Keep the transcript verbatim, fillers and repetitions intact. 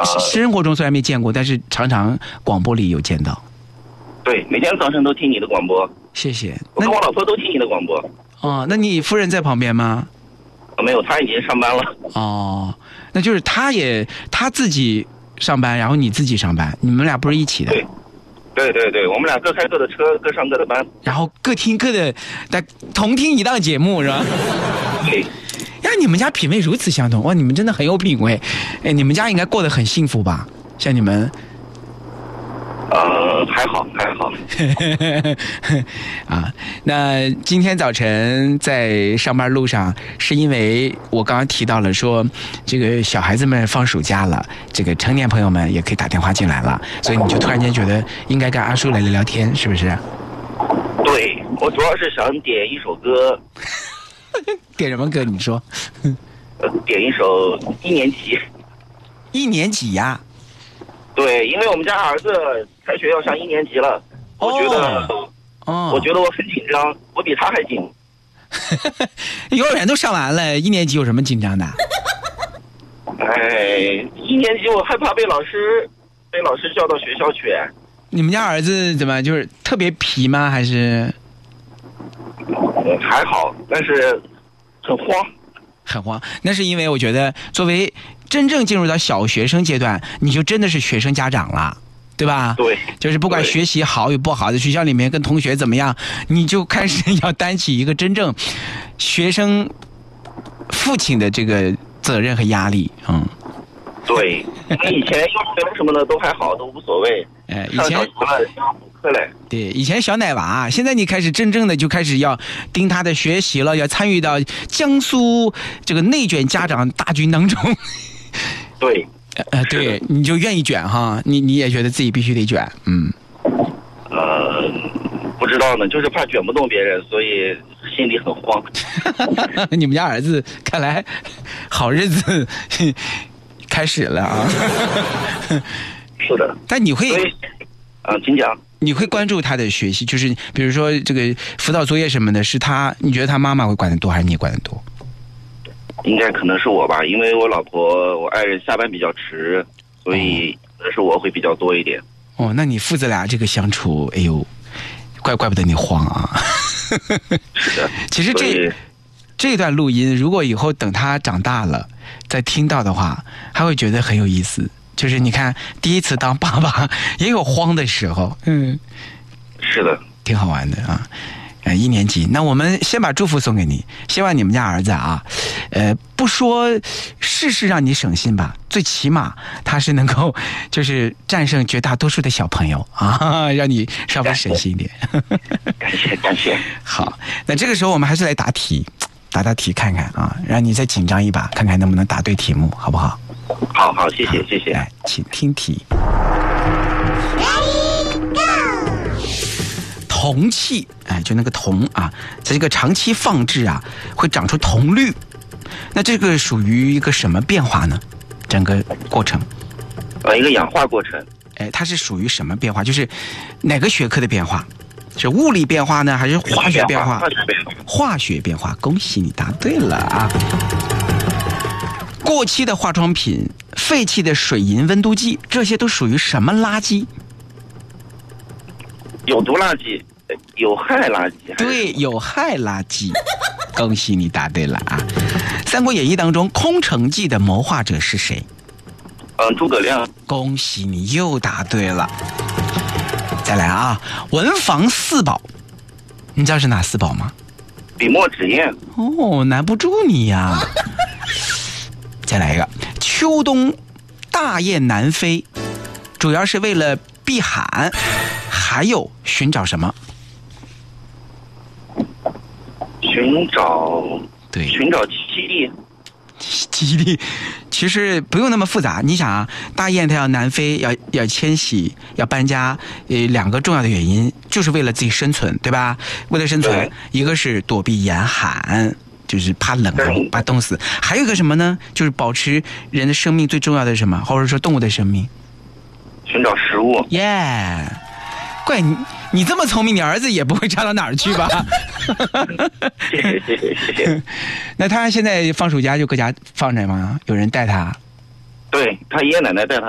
呃、 生活中虽然没见过，但是常常广播里有见到。 对，每天早晨都听你的广播。 谢谢。 我跟我老婆都听你的广播。 哦，那你夫人在旁边吗？ 没有，她已经上班了。 哦，那就是她也她自己上班，然后你自己上班，你们俩不是一起的？ 对，对对对，我们俩各开各的车，各上各的班， 然后各听各的，同听一档节目，是吧？ 对。 呀，你们家品味如此相同，哇，你们真的很有品味。哎，你们家应该过得很幸福吧？像你们。 呃，还好，还好。 啊，那今天早晨在上班路上，是因为我刚刚提到了说，这个小孩子们放暑假了，这个成年朋友们也可以打电话进来了，所以你就突然间觉得应该跟阿叔来聊聊天，是不是？ 对，我主要是想点一首歌。 点什么歌？你说。 呃，点一首一年级。 一年级呀？ 对，因为我们家儿子开学要上一年级了，我觉得， 哦， 我觉得我很紧张，我比他还紧。 幼儿园都上完了，一年级有什么紧张的？ 哎，一年级我害怕被老师被老师叫到学校去。 你们家儿子怎么就是特别皮吗？还是？ 嗯，还好，但是很慌。 很慌，那是因为我觉得作为真正进入到小学生阶段，你就真的是学生家长了，对吧？ 对， 就是不管学习好与不好，在学校里面跟同学怎么样，你就开始要担起一个真正学生父亲的这个责任和压力。嗯， 对，以前幼儿园什么的都还好，都无所谓。 哎，以前上小学了要补课嘞。 对，以前小奶娃，现在你开始真正的就开始要盯他的学习了，要参与到江苏这个内卷家长大军当中。 对， 呃，对，你就愿意卷哈，你你也觉得自己必须得卷，嗯。 呃，不知道呢，就是怕卷不动别人，所以心里很慌。 你们家儿子看来好日子开始了啊。 是的。 但你会， 啊，请讲。 你会关注他的学习，就是比如说这个辅导作业什么的，是他，你觉得他妈妈会管得多，还是你管得多？ 应该可能是我吧，因为我老婆我爱人下班比较迟，所以可能是我会比较多一点。 哦，那你父子俩这个相处，哎呦，怪怪不得你慌啊。 是的。 其实这这段录音，如果以后等他长大了再听到的话，他会觉得很有意思。就是你看，第一次当爸爸也有慌的时候，嗯， 是的， 挺好玩的啊。呃，一年级，那我们先把祝福送给你，希望你们家儿子啊，呃，不说事事让你省心吧，最起码他是能够就是战胜绝大多数的小朋友啊，让你稍微省心一点。 感谢感谢。 好，那这个时候我们还是来答题，答答题看看啊，让你再紧张一把，看看能不能答对题目，好不好？ 好好，谢谢谢谢。 来，请听题。铜器，哎，就那个铜啊，在这个长期放置啊，会长出铜绿。那这个属于一个什么变化呢？整个过程？ 呃，一个氧化过程。 哎，它是属于什么变化？就是哪个学科的变化？是物理变化呢，还是化学变化？ 化学变化。 化学变化，恭喜你答对了啊！过期的化妆品、废弃的水银温度计，这些都属于什么垃圾？ 有毒垃圾。有害垃圾。 对，有害垃圾。恭喜你答对了啊！《三国演义》当中空城计的谋划者是谁？ 嗯，诸葛亮。 恭喜你又答对了。再来啊，文房四宝，你知道是哪四宝吗？ 笔墨纸砚。 哦，难不住你呀。再来一个，秋冬大雁南飞，主要是为了避寒，还有寻找什么？ 寻找。 对， 寻找基地。 基地其实不用那么复杂，你想啊，大雁它要南飞，要要迁徙，要搬家，呃，两个重要的原因就是为了自己生存，对吧？为了生存，一个是躲避严寒，就是怕冷怕冻死，还有一个什么呢？就是保持人的生命最重要的是什么，或者说动物的生命？ 寻找食物。 耶、yeah ！怪你，你这么聪明，你儿子也不会差到哪儿去吧？ 谢谢谢谢谢谢。 那他现在放暑假就搁家放着吗？有人带他？ 对他爷爷奶奶带他